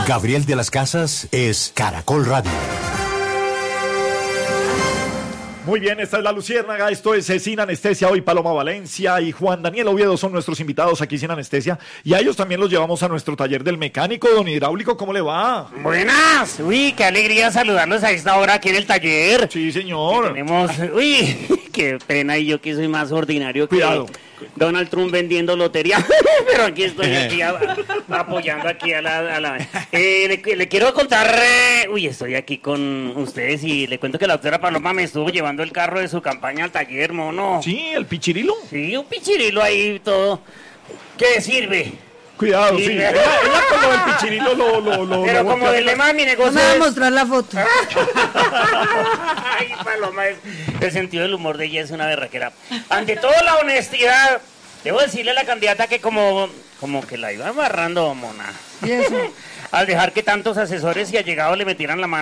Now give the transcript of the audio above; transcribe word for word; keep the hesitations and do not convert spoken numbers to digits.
Gabriel de las Casas es Caracol Radio. Muy bien, esta es La Luciérnaga, esto es Sin Anestesia, hoy Paloma Valencia y Juan Daniel Oviedo son nuestros invitados aquí Sin Anestesia, y a ellos también los llevamos a nuestro taller del mecánico. Don Hidráulico, ¿cómo le va? Buenas, uy, qué alegría saludarlos a esta hora aquí en el taller. Sí, señor. Que tenemos, uy, qué pena, y yo que soy más ordinario que Cuidado. Donald Trump vendiendo lotería, pero aquí estoy aquí a- apoyando aquí a la... a la- Eh, le, le quiero contar, eh, uy, estoy aquí con ustedes y le cuento que la doctora Paloma me estuvo llevando el carro de su campaña al taller, mono. Sí, el pichirilo. Sí, un pichirilo ahí todo. ¿Qué sirve? Cuidado, Sí. sí. Ella, ella con lo del pichirilo lo... lo, lo Pero lo como voltea del atrás. lema mi No negocio me va a es- mostrar la foto. Ay, Paloma, es- el sentido del humor de ella es una berraquera. Ante todo, la honestidad. Debo decirle a la candidata que como, como que la iba amarrando, mona. Y eso. Al dejar que tantos asesores y allegados le metieran la mano